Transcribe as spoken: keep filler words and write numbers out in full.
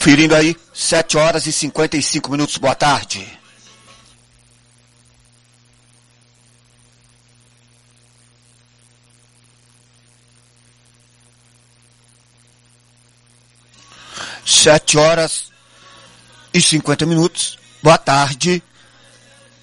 Conferindo aí, sete horas e cinquenta e cinco minutos, boa tarde. Sete horas e cinquenta minutos, boa tarde.